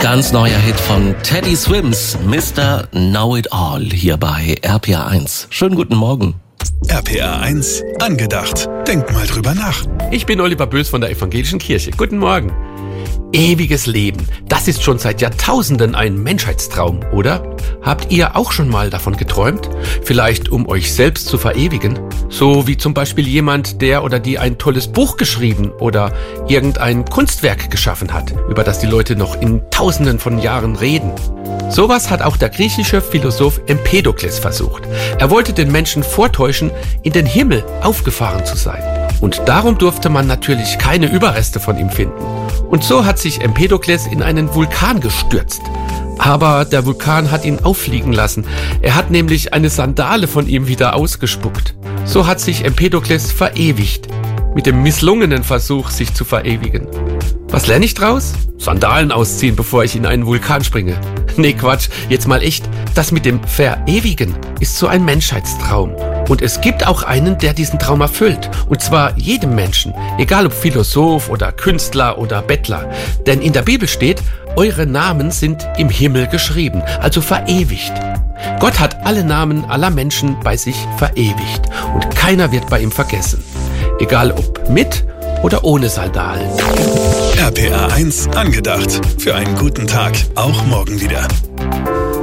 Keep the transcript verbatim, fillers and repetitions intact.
Ganz neuer Hit von Teddy Swims, Mister Know-It-All, hier bei R P R eins. Schönen guten Morgen. R P R eins, angedacht. Denk mal drüber nach. Ich bin Oliver Bös von der Evangelischen Kirche. Guten Morgen. Ewiges Leben, das ist schon seit Jahrtausenden ein Menschheitstraum, oder? Habt ihr auch schon mal davon geträumt? Vielleicht um euch selbst zu verewigen? So wie zum Beispiel jemand, der oder die ein tolles Buch geschrieben oder irgendein Kunstwerk geschaffen hat, über das die Leute noch in Tausenden von Jahren reden. Sowas hat auch der griechische Philosoph Empedokles versucht. Er wollte den Menschen vortäuschen, in den Himmel aufgefahren zu sein. Und darum durfte man natürlich keine Überreste von ihm finden. Und so hat sich Empedokles in einen Vulkan gestürzt. Aber der Vulkan hat ihn auffliegen lassen. Er hat nämlich eine Sandale von ihm wieder ausgespuckt. So hat sich Empedokles verewigt. Mit dem misslungenen Versuch, sich zu verewigen. Was lerne ich draus? Sandalen ausziehen, bevor ich in einen Vulkan springe. Nee, Quatsch, jetzt mal echt. Das mit dem Verewigen ist so ein Menschheitstraum. Und es gibt auch einen, der diesen Traum erfüllt. Und zwar jedem Menschen, egal ob Philosoph oder Künstler oder Bettler. Denn in der Bibel steht, eure Namen sind im Himmel geschrieben, also verewigt. Gott hat alle Namen aller Menschen bei sich verewigt. Und keiner wird bei ihm vergessen. Egal ob mit oder ohne Sandalen. R P R eins, angedacht. Für einen guten Tag, auch morgen wieder.